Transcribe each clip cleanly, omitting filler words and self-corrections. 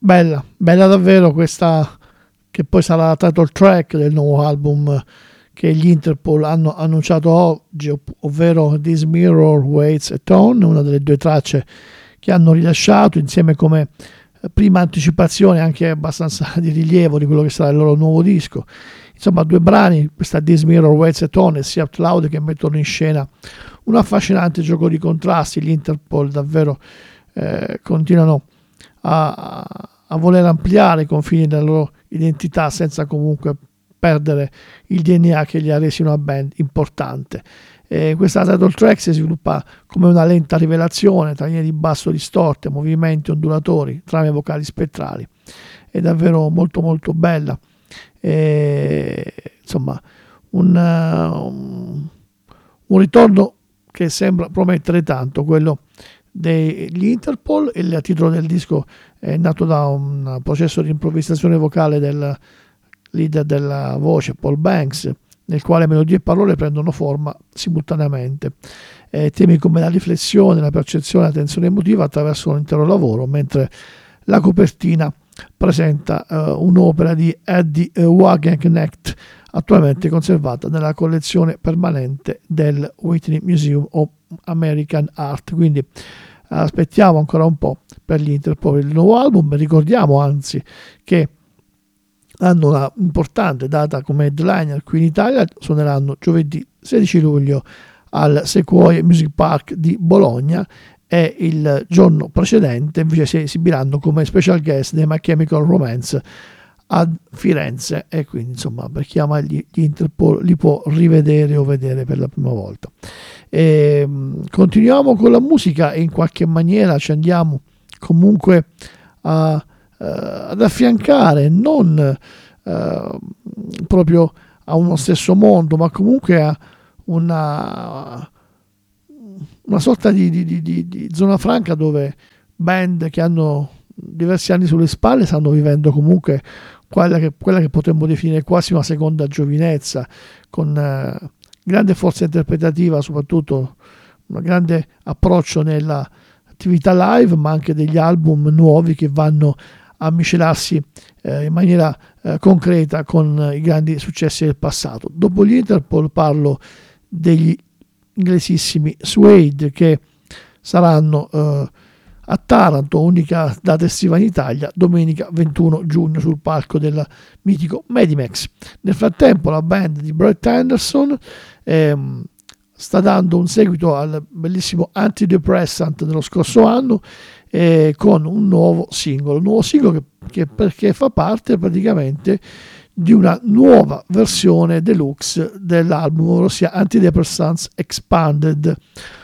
Bella, bella davvero questa, che poi sarà la title track del nuovo album che gli Interpol hanno annunciato oggi, ovvero This Mirror Waits a Tone, una delle due tracce che hanno rilasciato insieme come prima anticipazione anche abbastanza di rilievo di quello che sarà il loro nuovo disco. Insomma, due brani, questa This Mirror Waits a Tone e See Out Loud, che mettono in scena un affascinante gioco di contrasti. Gli Interpol davvero continuano a voler ampliare i confini della loro identità senza comunque perdere il DNA che li ha resi una band importante. Questa title track si sviluppa come una lenta rivelazione tra linee di basso distorte, movimenti ondulatori, trame vocali spettrali. È davvero molto molto bella. Insomma, un ritorno che sembra promettere tanto, quello degli Interpol. Il titolo del disco è nato da un processo di improvvisazione vocale del leader della voce Paul Banks, nel quale melodie e parole prendono forma simultaneamente. Temi come la riflessione, la percezione e la tensione emotiva attraversano l'intero lavoro, mentre la copertina presenta un'opera di Eddie Wagenknecht, attualmente conservata nella collezione permanente del Whitney Museum of American Art. Quindi aspettiamo ancora un po' per gli Interpol il nuovo album. Ricordiamo anzi che hanno una importante data come headliner qui in Italia, suoneranno giovedì 16 luglio al Sequoia Music Park di Bologna, e il giorno precedente invece si esibiranno come special guest dei My Chemical Romance a Firenze, e quindi insomma per chi ama gli Interpol li può rivedere o vedere per la prima volta. Continuiamo con la musica e in qualche maniera ci andiamo comunque ad affiancare non proprio a uno stesso mondo, ma comunque a una sorta di zona franca dove band che hanno diversi anni sulle spalle stanno vivendo comunque quella che potremmo definire quasi una seconda giovinezza, con grande forza interpretativa, soprattutto un grande approccio nella attività live, ma anche degli album nuovi che vanno a miscelarsi in maniera concreta con i grandi successi del passato. Dopo gli Interpol parlo degli inglesissimi Suede, che saranno a Taranto, unica data estiva in Italia, domenica 21 giugno sul palco del mitico Medimex. Nel frattempo la band di Brett Anderson sta dando un seguito al bellissimo Antidepressant dello scorso anno, con un nuovo singolo che perché fa parte praticamente di una nuova versione deluxe dell'album, ossia Antidepressants Expanded,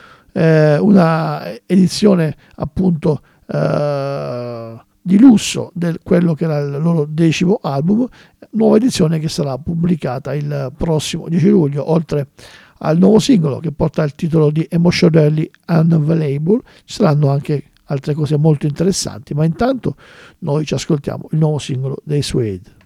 una edizione appunto di lusso di quello che era il loro 10° album, nuova edizione che sarà pubblicata il prossimo 10 luglio, oltre al nuovo singolo che porta il titolo di Emotionally Unavailable. Ci saranno anche altre cose molto interessanti, ma intanto noi ci ascoltiamo il nuovo singolo dei Suede.